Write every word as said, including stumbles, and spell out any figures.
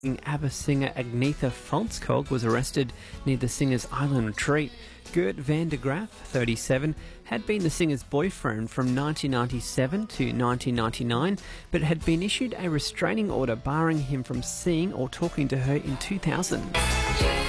ABBA singer Agnetha Falskog was arrested near the singer's island retreat. Gert van der Graaf, thirty-seven, had been the singer's boyfriend from nineteen ninety-seven to nineteen ninety-nine, but had been issued a restraining order barring him from seeing or talking to her in two thousand.